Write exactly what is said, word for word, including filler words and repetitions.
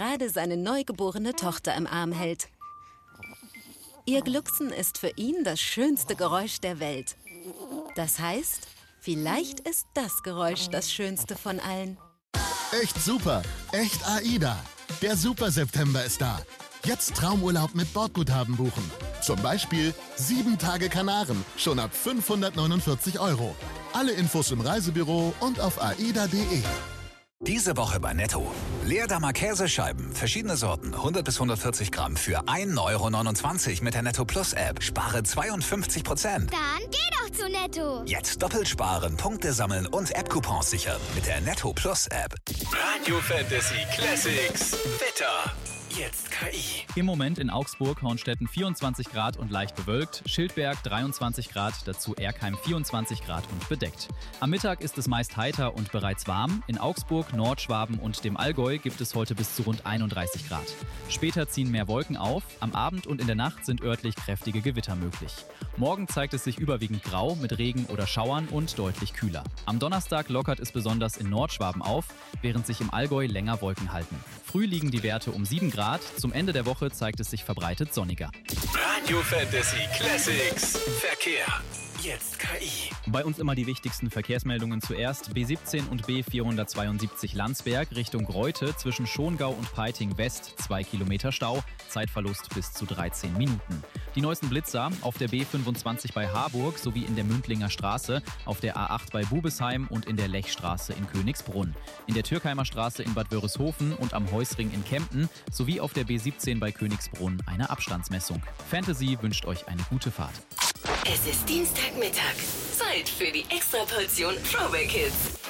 gerade seine neugeborene Tochter im Arm hält. Ihr Glucksen ist für ihn das schönste Geräusch der Welt. Das heißt, vielleicht ist das Geräusch das schönste von allen. Echt super, echt AIDA. Der Super-September ist da. Jetzt Traumurlaub mit Bordguthaben buchen. Zum Beispiel sieben Tage Kanaren, schon ab fünfhundertneunundvierzig Euro. Alle Infos im Reisebüro und auf aida punkt de. Diese Woche bei Netto. Leerdammer Käsescheiben, verschiedene Sorten, hundert bis hundertvierzig Gramm für ein Euro neunundzwanzig mit der Netto Plus App. Spare zweiundfünfzig Prozent. Dann geh doch zu Netto. Jetzt doppelt sparen, Punkte sammeln und App-Coupons sichern mit der Netto Plus App. Radio Fantasy Classics. Wetter. Jetzt K I. Im Moment in Augsburg, Hornstetten vierundzwanzig Grad und leicht bewölkt, Schildberg dreiundzwanzig Grad, dazu Erkheim vierundzwanzig Grad und bedeckt. Am Mittag ist es meist heiter und bereits warm. In Augsburg, Nordschwaben und dem Allgäu gibt es heute bis zu rund einunddreißig Grad. Später ziehen mehr Wolken auf, am Abend und in der Nacht sind örtlich kräftige Gewitter möglich. Morgen zeigt es sich überwiegend grau mit Regen oder Schauern und deutlich kühler. Am Donnerstag lockert es besonders in Nordschwaben auf, während sich im Allgäu länger Wolken halten. Früh liegen die Werte um sieben Grad. Zum Ende der Woche zeigt es sich verbreitet sonniger. Radio Fantasy Classics. Verkehr. Jetzt K I. Bei uns immer die wichtigsten Verkehrsmeldungen zuerst. B siebzehn und B vierhundertzweiundsiebzig Landsberg Richtung Reute zwischen Schongau und Peiting West zwei Kilometer Stau, Zeitverlust bis zu dreizehn Minuten. Die neuesten Blitzer auf der B fünfundzwanzig bei Harburg sowie in der Mündlinger Straße, auf der A acht bei Bubesheim und in der Lechstraße in Königsbrunn. In der Türkheimer Straße in Bad Wörishofen und am Heusring in Kempten sowie auf der B siebzehn bei Königsbrunn eine Abstandsmessung. Fantasy wünscht euch eine gute Fahrt. Es ist Dienstagmittag. Zeit für die Extraportion Throwback Hits.